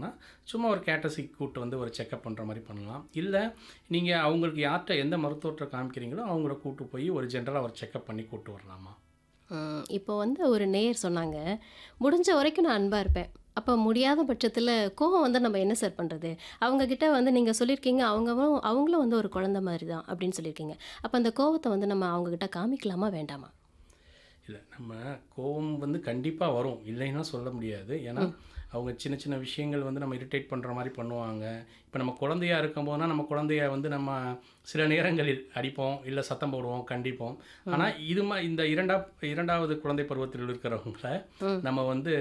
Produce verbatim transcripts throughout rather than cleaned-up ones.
பண்ணுறாங்கன்னா சும்மா ஒரு கேட்டசிக்கு கூட்டு வந்து ஒரு செக்கப் பண்ணுற மாதிரி பண்ணலாம். இல்லை நீங்கள் அவங்களுக்கு யார்கிட்ட எந்த மருத்துவத்தை காமிக்கிறீங்களோ அவங்கள கூட்டு போய் ஒரு ஜென்ரலாக ஒரு செக்கப் பண்ணி கூட்டு வரலாமா? ம். இப்போ வந்து ஒரு நேயர் சொன்னாங்க, "முடிஞ்ச வரைக்கும் நான் அன்பா இருப்பேன். அப்ப முடியாத பட்சத்தில கோவம் வந்து நம்ம என்ன சார் பண்றது?" அவங்க கிட்ட வந்து நீங்க சொல்லியிருக்கீங்க, அவங்களும் அவங்களும் வந்து ஒரு குழந்தை மாரி தான் அப்படின்னு சொல்லியிருக்கீங்க. அப்ப அந்த கோவத்த வந்து நம்ம அவங்க கிட்ட காமிக்கலாமா? வேண்டாமா? இல்லை நம்ம கோவம் வந்து கண்டிப்பாக வரும், இல்லைன்னா சொல்ல முடியாது. ஏன்னா ம். அவங்க சின்ன சின்ன விஷயங்கள் வந்து நம்ம இரிட்டேட் பண்ணுற மாதிரி பண்ணுவாங்க. இப்போ நம்ம குழந்தையா இருக்கும்போதுனா நம்ம குழந்தைய வந்து நம்ம சில நேரங்களில் அடிப்போம், இல்லை சத்தம் போடுவோம், கண்டிப்போம். ம். ஆனால் இது மா இந்த இரண்டா இரண்டாவது குழந்தை பருவத்தில் இருக்கிறவங்கள ம். நம்ம வந்து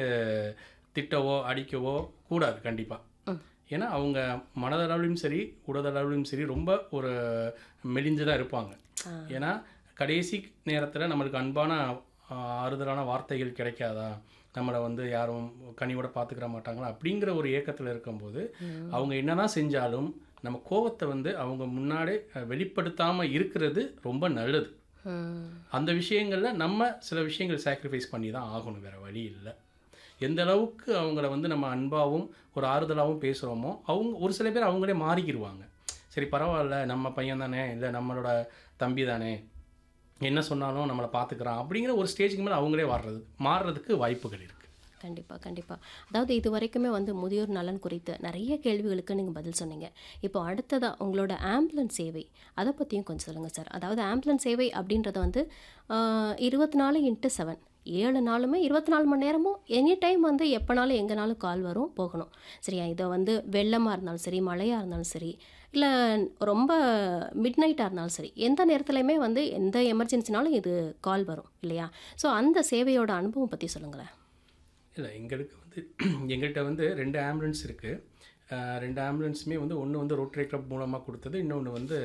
திட்டவோ அடிக்கவோ கூடாது கண்டிப்பாக. ம். ஏன்னா அவங்க மனதளவிலும் சரி உடலளவிலும் சரி ரொம்ப ஒரு மெலிஞ்சதாக இருப்பாங்க. ஆ. ஏன்னா கடைசி நேரத்தில் நம்மளுக்கு அன்பான ஆ, ஆறுதலான வார்த்தைகள் கிடைக்காதா, நம்மளை வந்து யாரும் கனிவோட பார்த்துக்கிற மாட்டாங்களா அப்படிங்கிற ஒரு ஏக்கத்தில் இருக்கும்போது ம். அவங்க என்னதான் செஞ்சாலும் நம்ம கோவத்தை வந்து அவங்க முன்னாடி வெளிப்படுத்தாமல் இருக்கிறது ரொம்ப நல்லது. ம். அந்த விஷயங்களில் நம்ம சில விஷயங்கள் சாக்ரிஃபைஸ் பண்ணி தான் ஆகணும், வேறு வழி இல்லை. எந்த அளவுக்கு அவங்கள வந்து நம்ம அன்பாகவும் ஒரு ஆறுதலாகவும் பேசுகிறோமோ அவங்க ஒரு சில பேர் அவங்களே மாறிக்கிடுவாங்க. சரி பரவாயில்ல, நம்ம பையன் தானே, இல்லை நம்மளோட தம்பி தானே, என்ன சொன்னாலும் நம்மளை பார்த்துக்கிறான் அப்படிங்கிற ஒரு ஸ்டேஜுக்கு மேலே அவங்களே வர்றது மாறுறதுக்கு வாய்ப்புகள் இருக்குது. கண்டிப்பா, கண்டிப்பா. அதாவது இதுவரைக்குமே வந்து முதியோர் நலன் குறித்த நெறைய கேள்விகளுக்கு நீங்க பதில் சொன்னீங்க. இப்போ அடுத்ததா உங்களோட ஆம்புலன்ஸ் சேவை, அத பத்தியும் கொஞ்சம் சொல்லுங்க சார். அதாவது ஆம்புலன்ஸ் சேவை அப்படின்றது வந்து ஆ இருபத்தி நான்கு இன்டு ஏழு ஏழு நாளுமே இருபத்தி நான்கு மணி நேரமும் எனி டைம் வந்து எப்பனாலும் எங்கனாலும் கால் வரும், போகணும். சரியா? இத வந்து வெள்ளமா இருந்தாலும் சரி, மழையா இருந்தாலும் சரி, இல்ல ரொம்ப மிட் நைட்டா இருந்தாலும் சரி, எந்த நேரத்துலயுமே வந்து எந்த எமர்ஜென்சினாலும் இது கால் வரும் இல்லையா? ஸோ அந்த சேவையோட அனுபவம் பத்தி சொல்லுங்களேன். இல்லை எங்களுக்கு வந்து எங்கள்கிட்ட வந்து ரெண்டு ஆம்புலன்ஸ் இருக்குது. ரெண்டு ஆம்புலன்ஸுமே வந்து ஒன்று வந்து ரோட்டரி கிளப் மூலமாக கொடுத்தது, இன்னொன்று வந்து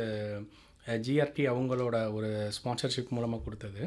ஜிஆர்டி அவங்களோட ஒரு ஸ்பான்சர்ஷிப் மூலமாக கொடுத்தது.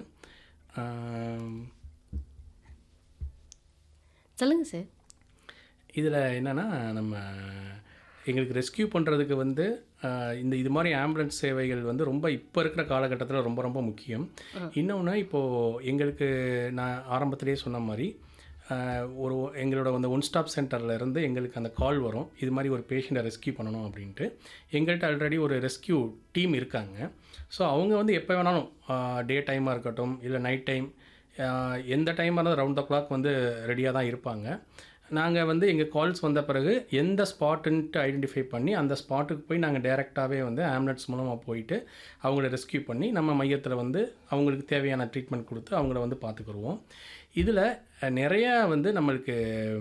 சொல்லுங்க சார். இதில் என்னென்னா நம்ம எங்களுக்கு ரெஸ்க்யூ பண்ணுறதுக்கு வந்து ஆஹ், இந்த இது மாதிரி ஆம்புலன்ஸ் சேவைகள் வந்து ரொம்ப இப்போ இருக்கிற காலகட்டத்தில் ரொம்ப ரொம்ப முக்கியம். ம். இன்னொன்று இப்போது எங்களுக்கு நான் ஆரம்பத்திலேயே சொன்ன மாதிரி ஆஹ், ஒரு எங்களோட அந்த ஒன் ஸ்டாப் சென்டரில் இருந்து எங்களுக்கு அந்த கால் வரும், இது மாதிரி ஒரு பேஷண்ட்டை ரெஸ்க்யூ பண்ணணும் அப்படின்ட்டு. எங்கள்கிட்ட ஆல்ரெடி ஒரு ரெஸ்க்யூ டீம் இருக்காங்க. ஸோ அவங்க வந்து எப்போ வேணாலும் டே டைமாக இருக்கட்டும் இல்லை நைட் டைம் எந்த டைமாக இருந்தாலும் ரவுண்ட் த கிளாக் வந்து ரெடியாக தான் இருப்பாங்க. நாங்கள் வந்து எங்கள் கால்ஸ் வந்த பிறகு எந்த ஸ்பாட்டுன்ட்டு ஐடென்டிஃபை பண்ணி அந்த ஸ்பாட்டுக்கு போய் நாங்கள் டைரெக்டாகவே வந்து ஆம்புலன்ஸ் மூலமாக போயிட்டு அவங்கள ரெஸ்க்யூ பண்ணி நம்ம மையத்தில் வந்து அவங்களுக்கு தேவையான ட்ரீட்மெண்ட் கொடுத்து அவங்கள வந்து பார்த்துக்குருவோம். இதில் நிறையா வந்து நம்மளுக்கு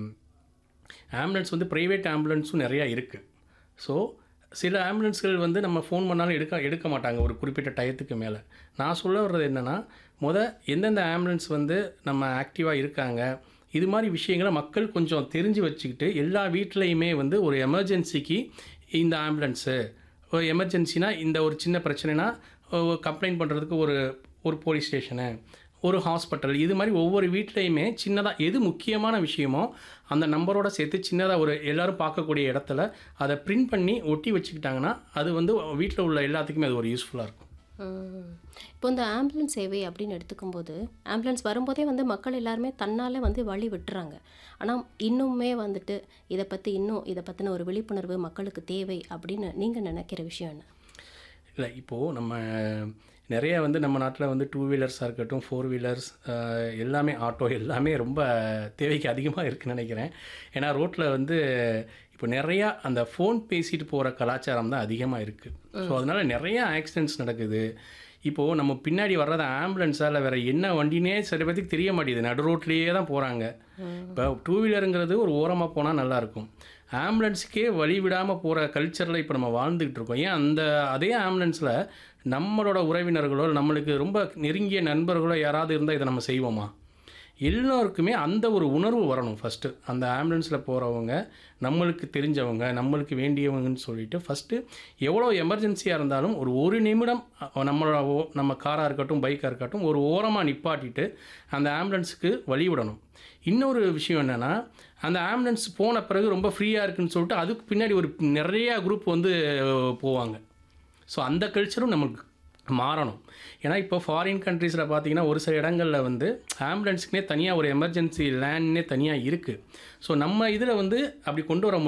ஆம்புலன்ஸ் வந்து ப்ரைவேட் ஆம்புலன்ஸும் நிறையா இருக்குது. ஸோ சில ஆம்புலன்ஸ்கள் வந்து நம்ம ஃபோன் பண்ணாலும் எடுக்க எடுக்க மாட்டாங்க ஒரு குறிப்பிட்ட டயத்துக்கு மேலே. நான் சொல்ல வர்றது என்னென்னா, முத எந்தெந்த ஆம்புலன்ஸ் வந்து நம்ம ஆக்டிவாக இருக்காங்க, இது மாதிரி விஷயங்களை மக்கள் கொஞ்சம் தெரிஞ்சு வச்சுக்கிட்டு எல்லா வீட்லேயுமே வந்து ஒரு எமர்ஜென்சிக்கு இந்த ஆம்புலன்ஸு, ஒரு எமர்ஜென்சினா இந்த ஒரு சின்ன பிரச்சனைனா கம்ப்ளைண்ட் பண்ணுறதுக்கு ஒரு ஒரு போலீஸ் ஸ்டேஷனு, ஒரு ஹாஸ்பிட்டல், இது மாதிரி ஒவ்வொரு வீட்லேயுமே சின்னதாக எது முக்கியமான விஷயமோ அந்த நம்பரோட சேர்த்து சின்னதாக ஒரு எல்லோரும் பார்க்கக்கூடிய இடத்துல அதை பிரிண்ட் பண்ணி ஒட்டி வச்சுக்கிட்டாங்கன்னா அது வந்து வீட்டில் உள்ள எல்லாத்துக்குமே அது ஒரு யூஸ்ஃபுல்லாக இருக்கும். ம். இப்போ இந்த ஆம்புலன்ஸ் சேவை அப்படின்னு எடுத்துக்கும்போது, ஆம்புலன்ஸ் வரும்போதே வந்து மக்கள் எல்லாருமே தன்னால வந்து வழி விட்டுறாங்க. ஆனா, இன்னுமே வந்துட்டு இத பத்தி இன்னும் இத பத்தின ஒரு விழிப்புணர்வு மக்களுக்கு தேவை அப்படின்னு நீங்க நினைக்கிற விஷயம் என்ன? இல்லை இப்போது நம்ம நிறைய வந்து நம்ம நாட்டில் வந்து டூ வீலர்ஸாக இருக்கட்டும், ஃபோர் வீலர்ஸ், எல்லாமே ஆட்டோ எல்லாமே ரொம்ப தேவைக்கு அதிகமாக இருக்குதுன்னு நினைக்கிறேன். ஏன்னா ரோட்டில் வந்து இப்போ நிறையா அந்த ஃபோன் பேசிட்டு போகிற கலாச்சாரம் தான் அதிகமாக இருக்குது. ஸோ அதனால் நிறையா ஆக்சிடென்ட்ஸ் நடக்குது. இப்போது நம்ம பின்னாடி வர்றது ஆம்புலன்ஸாக இல்லை வேறு என்ன வண்டினே சில பேருக்கு தெரிய மாட்டேங்குது, நடு ரோட்லேயே தான் போகிறாங்க. இப்போ டூ வீலருங்கிறது ஒரு ஓரமாக போனால் நல்லாயிருக்கும். ஆம்புலன்ஸுக்கே வழி விடாமல் போகிற கல்ச்சரில் இப்போ நம்ம வாழ்ந்துக்கிட்டு இருக்கோம். ஏன் அந்த அதே ஆம்புலன்ஸில் நம்மளோட உறவினர்களோ நம்மளுக்கு ரொம்ப நெருங்கிய நண்பர்களோ யாராவது இருந்தால் இதை நம்ம செய்வோமா? எல்லோருக்குமே அந்த ஒரு உணர்வு வரணும். ஃபஸ்ட்டு அந்த ஆம்புலன்ஸில் போகிறவங்க நம்மளுக்கு தெரிஞ்சவங்க, நம்மளுக்கு வேண்டியவங்கன்னு சொல்லிட்டு ஃபஸ்ட்டு எவ்வளோ எமர்ஜென்சியாக இருந்தாலும் ஒரு ஒரு நிமிடம் அ- நம்மளோட ஓ- நம்ம காராக இருக்கட்டும் பைக்காக இருக்கட்டும் ஒரு ஓரமாக நிப்பாட்டிட்டு அந்த ஆம்புலன்ஸுக்கு வழி விடணும். இன்னொரு விஷயம் என்னென்னா, அந்த ஆம்புலன்ஸ் போன பிறகு ரொம்ப ஃப்ரீயாக இருக்குன்னு சொல்லிட்டு அதுக்கு பின்னாடி ஒரு நிறையா குரூப் வந்து அஹ், போவாங்க. ஸோ அந்த கல்ச்சரும் நமக்கு மாறணும். ஏன்னா இப்போ ஃபாரின் கண்ட்ரீஸில் பார்த்தீங்கன்னா ஒரு சில இடங்களில் வந்து ஆம்புலன்ஸுக்குனே தனியாக ஒரு எமர்ஜென்சி லேன்னே தனியாக இருக்குது. ஸோ நம்ம இதில் வந்து அப்படி கொண்டு வர